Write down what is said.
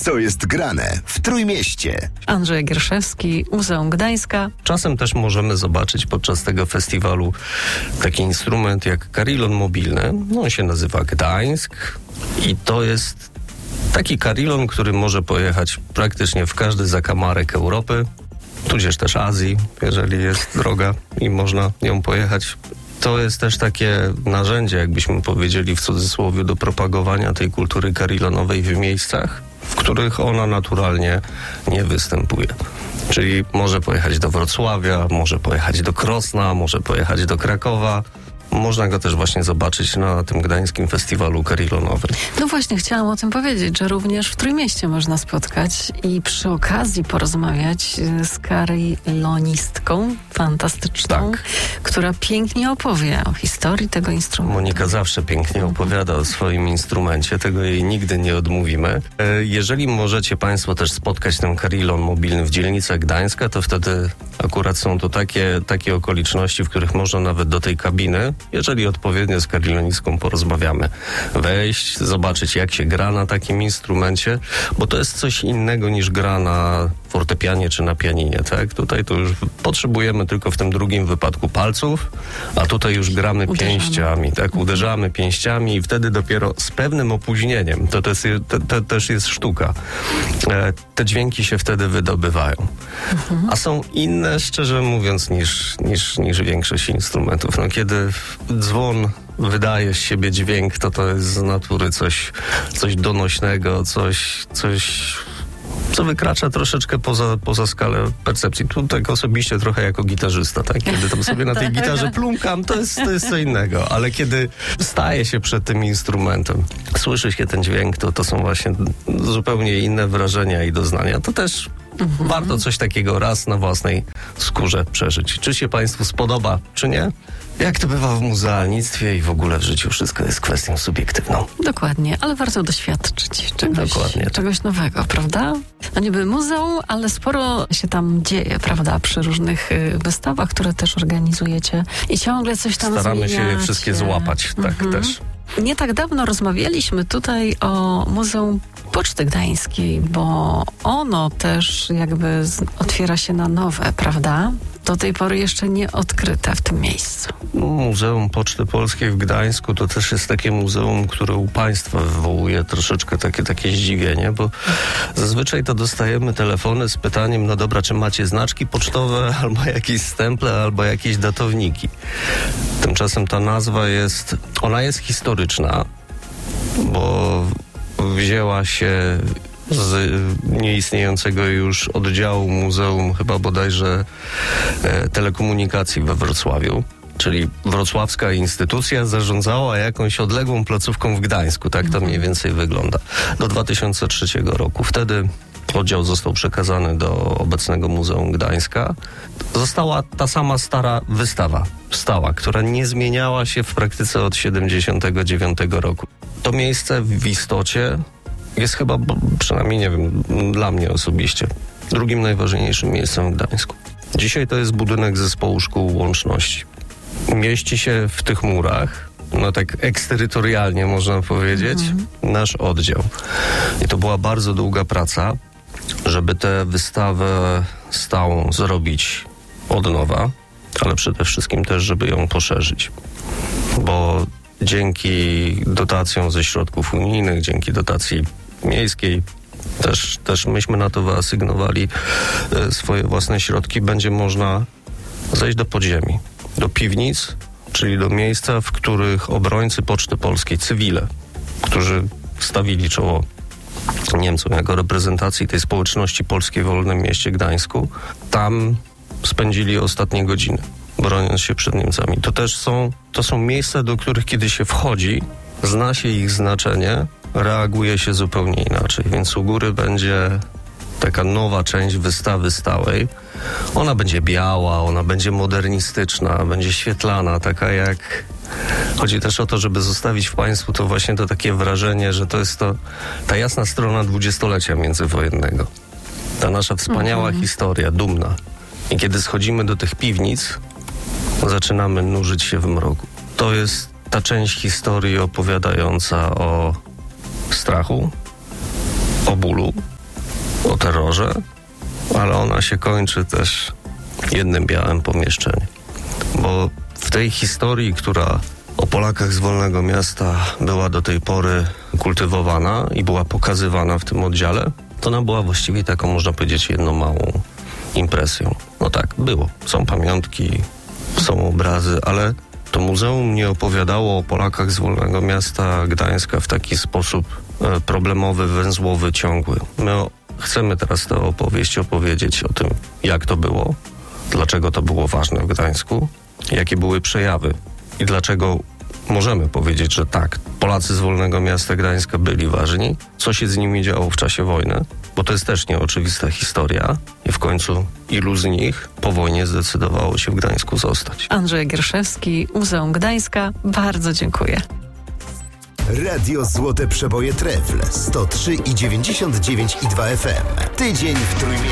Co jest grane w Trójmieście? Andrzej Gierszewski, Muzeum Gdańska. Czasem też możemy zobaczyć podczas tego festiwalu taki instrument jak carillon mobilny. On się nazywa Gdańsk i to jest taki carillon, który może pojechać praktycznie w każdy zakamarek Europy, tudzież też Azji, jeżeli jest droga i można nią pojechać. To jest też takie narzędzie, jakbyśmy powiedzieli w cudzysłowie, do propagowania tej kultury carillonowej w miejscach, w których ona naturalnie nie występuje. Czyli może pojechać do Wrocławia, może pojechać do Krosna, może pojechać do Krakowa. Można go też właśnie zobaczyć na tym gdańskim festiwalu carillonowym. No właśnie, chciałam o tym powiedzieć, że również w Trójmieście można spotkać i przy okazji porozmawiać z carillonistką fantastyczną, tak, która pięknie opowie o historii tego instrumentu. Monika zawsze pięknie opowiada o swoim instrumencie, tego jej nigdy nie odmówimy. Jeżeli możecie Państwo też spotkać ten carillon mobilny w dzielnicach Gdańska, to wtedy akurat są to takie okoliczności, w których można nawet do tej kabiny, jeżeli odpowiednio z carillonistką porozmawiamy, wejść, zobaczyć jak się gra na takim instrumencie, bo to jest coś innego niż gra na fortepianie czy na pianinie, tak? Tutaj to już potrzebujemy tylko w tym drugim wypadku palców, a tutaj już gramy pięściami, tak? Uderzamy pięściami i wtedy dopiero z pewnym opóźnieniem, to też jest sztuka, te dźwięki się wtedy wydobywają. A są inne, szczerze mówiąc, niż większość instrumentów. No, kiedy dzwon wydaje z siebie dźwięk, to jest z natury coś donośnego, coś co wykracza troszeczkę poza skalę percepcji. Tu tak osobiście trochę jako gitarzysta, tak? Kiedy tam sobie na tej gitarze plumkam, to jest co innego, ale kiedy staję się przed tym instrumentem, słyszy się ten dźwięk, to są właśnie zupełnie inne wrażenia i doznania. To też warto coś takiego raz na własnej skórze przeżyć. Czy się Państwu spodoba, czy nie? Jak to bywa w muzealnictwie i w ogóle w życiu, wszystko jest kwestią subiektywną. Dokładnie, ale warto doświadczyć czegoś nowego, prawda? No niby muzeum, ale sporo się tam dzieje, prawda? Przy różnych wystawach, które też organizujecie i ciągle coś tam staramy zmieniacie. się je wszystkie złapać, tak też. Nie tak dawno rozmawialiśmy tutaj o Muzeum Poczty Gdańskiej, bo ono też jakby otwiera się na nowe, prawda? Do tej pory jeszcze nie odkryte w tym miejscu. Muzeum Poczty Polskiej w Gdańsku to też jest takie muzeum, które u Państwa wywołuje troszeczkę takie zdziwienie, bo zazwyczaj to dostajemy telefony z pytaniem, no dobra, czy macie znaczki pocztowe, albo jakieś stemple, albo jakieś datowniki. Tymczasem ta nazwa jest historyczna, bo wzięła się z nieistniejącego już oddziału Muzeum chyba bodajże Telekomunikacji we Wrocławiu. Czyli wrocławska instytucja zarządzała jakąś odległą placówką w Gdańsku. Tak to mniej więcej wygląda. Do 2003 roku. Wtedy oddział został przekazany do obecnego Muzeum Gdańska. Została ta sama stara wystawa, stała, która nie zmieniała się w praktyce od 1979 roku. To miejsce w istocie jest chyba, przynajmniej nie wiem, dla mnie osobiście, drugim najważniejszym miejscem w Gdańsku. Dzisiaj to jest budynek Zespołu Szkół Łączności. Mieści się w tych murach, no tak eksterytorialnie można powiedzieć, nasz oddział. I to była bardzo długa praca, żeby tę wystawę stałą zrobić od nowa, ale przede wszystkim też, żeby ją poszerzyć. Bo dzięki dotacjom ze środków unijnych, dzięki dotacji miejskiej, też myśmy na to wyasygnowali swoje własne środki, będzie można zejść do podziemi, do piwnic, czyli do miejsca, w których obrońcy Poczty Polskiej, cywile, którzy stawili czoło Niemcom jako reprezentacji tej społeczności polskiej w Wolnym Mieście Gdańsku, tam spędzili ostatnie godziny, broniąc się przed Niemcami. To są miejsca, do których kiedy się wchodzi, zna się ich znaczenie, reaguje się zupełnie inaczej. Więc u góry będzie taka nowa część wystawy stałej. Ona będzie biała, ona będzie modernistyczna, będzie świetlana, taka jak... Chodzi też o to, żeby zostawić w Państwu to właśnie to takie wrażenie, że to jest ta jasna strona dwudziestolecia międzywojennego. Ta nasza wspaniała historia, dumna. I kiedy schodzimy do tych piwnic, zaczynamy nurzyć się w mroku. To jest ta część historii opowiadająca o strachu, o bólu, o terrorze, ale ona się kończy też jednym białym pomieszczeniem. Bo w tej historii, która o Polakach z Wolnego Miasta była do tej pory kultywowana i była pokazywana w tym oddziale, to ona była właściwie taką, można powiedzieć, jedną małą impresją. No tak, było. Są pamiątki, są obrazy, ale to muzeum nie opowiadało o Polakach z Wolnego Miasta Gdańska w taki sposób problemowy, węzłowy, ciągły. My chcemy teraz tę opowieść opowiedzieć o tym, jak to było, dlaczego to było ważne w Gdańsku, jakie były przejawy i dlaczego możemy powiedzieć, że tak, Polacy z Wolnego Miasta Gdańska byli ważni, co się z nimi działo w czasie wojny, bo to jest też nieoczywista historia i w końcu ilu z nich po wojnie zdecydowało się w Gdańsku zostać. Andrzej Gierszewski, Muzeum Gdańska. Bardzo dziękuję. Radio Złote Przeboje Trefl 103,99 i 2 FM. Tydzień w Trójmieście.